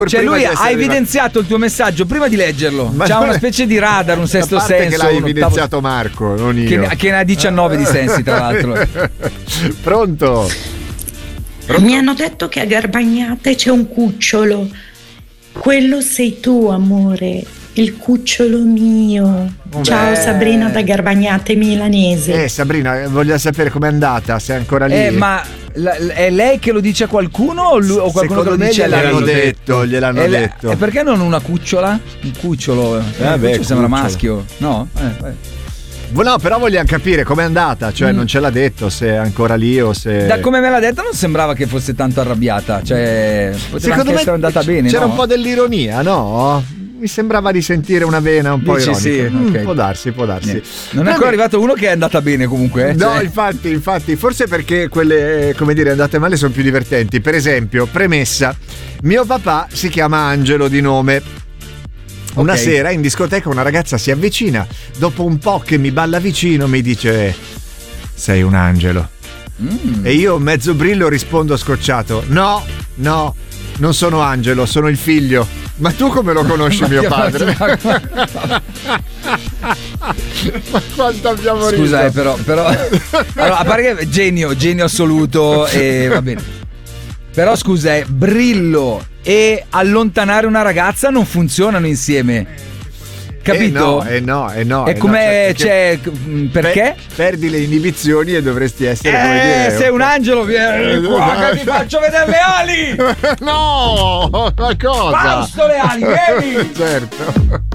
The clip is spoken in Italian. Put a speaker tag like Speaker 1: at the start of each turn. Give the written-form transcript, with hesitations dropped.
Speaker 1: Cioè lui ha evidenziato il tuo messaggio prima di leggerlo. C'ha una specie di radar, un sesto senso.
Speaker 2: Che l'ha evidenziato Marco, non io.
Speaker 1: Che ne ha 19 di sensi, tra l'altro.
Speaker 2: Pronto?
Speaker 3: Mi hanno detto che a Garbagnate c'è un cucciolo. Quello sei tu, amore. Il cucciolo mio. Ciao Sabrina da Garbagnate Milanese.
Speaker 2: Sabrina, voglio sapere com'è andata, se è ancora lì.
Speaker 1: Ma è lei che lo dice a qualcuno o qualcuno che lo dice a lei?
Speaker 2: Gliel'hanno detto.
Speaker 1: E perché non una cucciola? Un cucciolo. Cucciolo sembra maschio. No?
Speaker 2: No, però vogliamo capire com'è andata, cioè non ce l'ha detto se è ancora lì o se...
Speaker 1: Da come me l'ha detto non sembrava che fosse tanto arrabbiata, cioè poteva anche essere andata bene.
Speaker 2: C'era
Speaker 1: un
Speaker 2: po' dell'ironia, no? Mi sembrava di sentire una vena un po' ironica.
Speaker 1: Sì, okay.
Speaker 2: Può darsi.
Speaker 1: Non è ancora arrivato uno che è andata bene comunque.
Speaker 2: No, infatti, forse perché quelle, come dire, andate male sono più divertenti. Per esempio, premessa, mio papà si chiama Angelo di nome. Una sera in discoteca una ragazza si avvicina, dopo un po' che mi balla vicino mi dice: sei un angelo. E io mezzo brillo rispondo scocciato: no, non sono Angelo, sono il figlio. Ma tu come lo conosci mio padre? Ma quanto abbiamo riso.
Speaker 1: Scusa, però allora, a parte che genio assoluto e va bene. Però scusa, brillo e allontanare una ragazza non funzionano insieme. Capito?
Speaker 2: No.
Speaker 1: E come perché?
Speaker 2: Perdi le inibizioni e dovresti essere come dire.
Speaker 1: Sei un angelo, vieni qua che ti faccio vedere le ali!
Speaker 2: No! Ma cosa?
Speaker 1: Fausto, le ali, vieni!
Speaker 2: Certo.